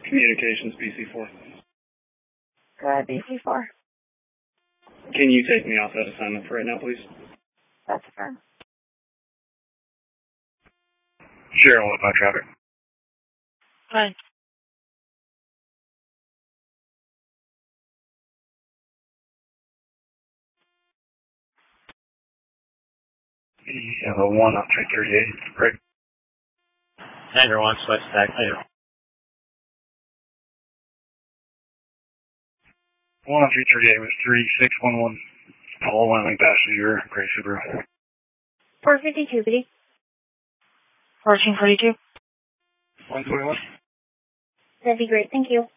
Communications, BC4. Go ahead, BC4. Can you take me off that assignment for right now, please? That's fair. Sure, I'll look by traffic. Fine. Yeah, the 1 on 338, right? Hangar 1, switch stack 2. 1 on 338 was 3611. All Wyoming passenger, Gray Subaru. 452, Biddy. 1442. 121. That'd be great, thank you.